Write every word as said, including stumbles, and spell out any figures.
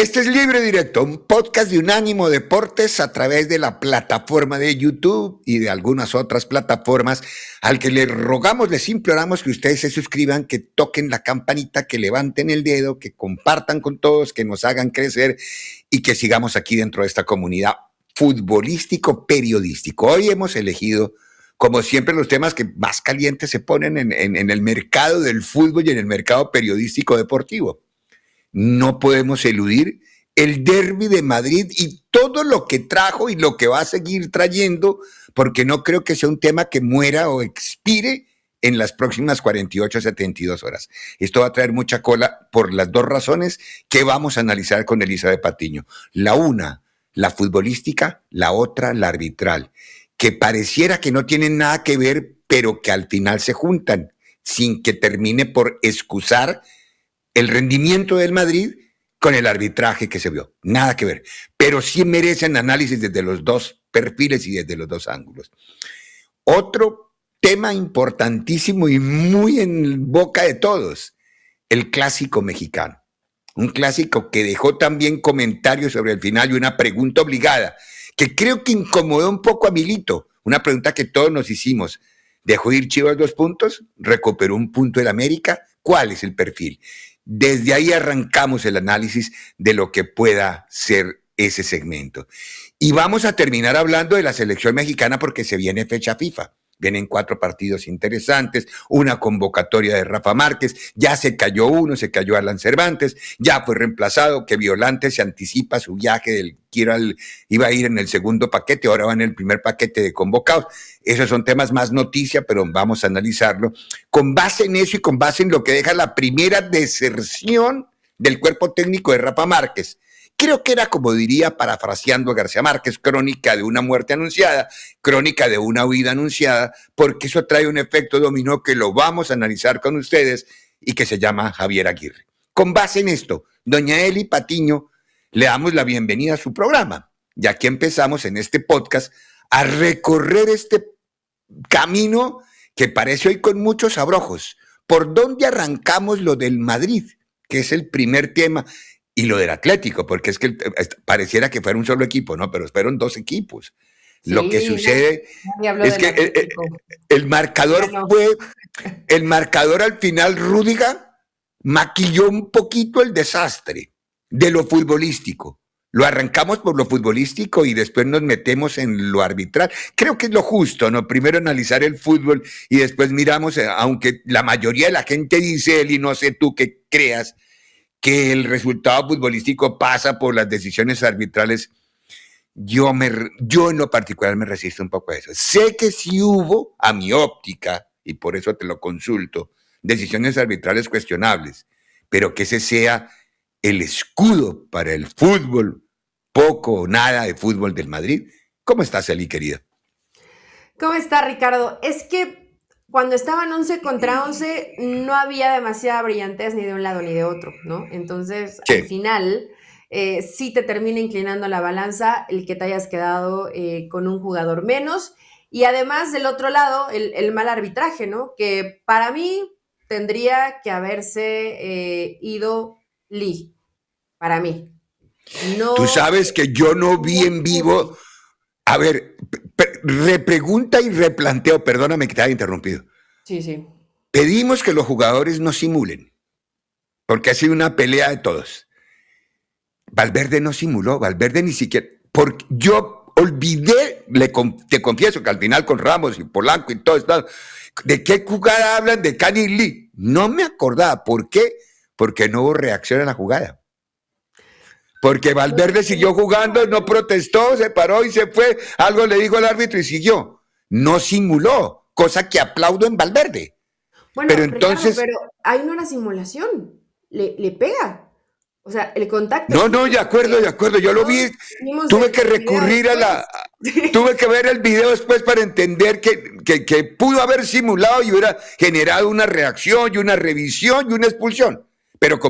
Este es Libre Directo, un podcast de Unánimo Deportes a través de la plataforma de YouTube y de algunas otras plataformas, al que les rogamos, les imploramos que ustedes se suscriban, que toquen la campanita, que levanten el dedo, que compartan con todos, que nos hagan crecer y que sigamos aquí dentro de esta comunidad futbolístico-periodístico. Hoy hemos elegido, como siempre, los temas que más calientes se ponen en, en, en el mercado del fútbol y en el mercado periodístico-deportivo. No podemos eludir el Derbi de Madrid y todo lo que trajo y lo que va a seguir trayendo, porque no creo que sea un tema que muera o expire en las próximas cuarenta y ocho a setenta y dos horas. Esto va a traer mucha cola por las dos razones que vamos a analizar con Elizabeth Patiño. La una, la futbolística, la otra, la arbitral, que pareciera que no tienen nada que ver, pero que al final se juntan, sin que termine por excusar el rendimiento del Madrid con el arbitraje que se vio. Nada que ver. Pero sí merecen análisis desde los dos perfiles y desde los dos ángulos. Otro tema importantísimo y muy en boca de todos, el clásico mexicano. Un clásico que dejó también comentarios sobre el final y una pregunta obligada, que creo que incomodó un poco a Milito. Una pregunta que todos nos hicimos. ¿Dejó ir Chivas dos puntos? ¿Recuperó un punto el América? ¿Cuál es el perfil? Desde ahí arrancamos el análisis de lo que pueda ser ese segmento. Y vamos a terminar hablando de la selección mexicana porque se viene fecha FIFA. Vienen cuatro partidos interesantes, una convocatoria de Rafa Márquez, ya se cayó uno, se cayó Alan Cervantes, ya fue reemplazado, que Violante se anticipa su viaje del quiero al, iba a ir en el segundo paquete, ahora va en el primer paquete de convocados. Esos son temas más noticia, pero vamos a analizarlo. Con base en eso y con base en lo que deja la primera deserción del cuerpo técnico de Rafa Márquez. Creo que era, como diría, parafraseando a García Márquez, crónica de una muerte anunciada, crónica de una huida anunciada, porque eso trae un efecto dominó que lo vamos a analizar con ustedes y que se llama Javier Aguirre. Con base en esto, doña Eli Patiño, le damos la bienvenida a su programa. Y aquí empezamos en este podcast a recorrer este camino que parece hoy con muchos abrojos. ¿Por dónde arrancamos lo del Madrid? Que es el primer tema. Y lo del Atlético, porque es que pareciera que fuera un solo equipo, ¿no? Pero fueron dos equipos. Sí, lo que sucede no, es que el, el, el marcador bueno. fue, el marcador al final, Rüdiger maquilló un poquito el desastre de lo futbolístico. Lo arrancamos por lo futbolístico y después nos metemos en lo arbitral. Creo que es lo justo, ¿no? Primero analizar el fútbol y después miramos, aunque la mayoría de la gente dice, él y no sé tú qué creas, que el resultado futbolístico pasa por las decisiones arbitrales, yo, me, yo en lo particular me resisto un poco a eso. Sé que sí hubo, a mi óptica, y por eso te lo consulto, decisiones arbitrales cuestionables, pero que ese sea el escudo para el fútbol, poco o nada de fútbol del Madrid. ¿Cómo estás, Eli, querida? ¿Cómo está, Ricardo? Es que cuando estaban once contra once, no había demasiada brillantez ni de un lado ni de otro, ¿no? Entonces, sí. al final, eh, sí te termina inclinando la balanza el que te hayas quedado eh, con un jugador menos. Y además, del otro lado, el, el mal arbitraje, ¿no? Que para mí tendría que haberse eh, ido Lee, para mí. No, Tú sabes que yo no vi en vivo... A ver, repregunta y replanteo, perdóname que te haya interrumpido. Sí, sí. Pedimos que los jugadores no simulen, porque ha sido una pelea de todos. Valverde no simuló, Valverde ni siquiera... Porque yo olvidé, le, te confieso que al final con Ramos y Polanco y todo esto, ¿de qué jugada hablan de Cani Lee? No me acordaba. ¿Por qué? Porque no hubo reacción a la jugada. Porque Valverde siguió jugando, no protestó, se paró y se fue. Algo le dijo al árbitro y siguió. No simuló, cosa que aplaudo en Valverde. Bueno, pero entonces... Ricardo, pero ahí no era simulación, le, le pega. O sea, el contacto... No, no, de acuerdo, de acuerdo, yo lo vi. Tuve que recurrir a la... Tuve que ver el video después para entender que, que, que pudo haber simulado y hubiera generado una reacción y una revisión y una expulsión. Pero como